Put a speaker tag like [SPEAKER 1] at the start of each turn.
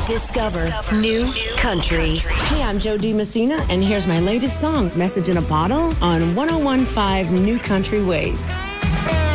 [SPEAKER 1] Discover new country.
[SPEAKER 2] Hey, I'm Joe D. Messina, and here's my latest song, Message in a Bottle, on 101.5 New Country Ways.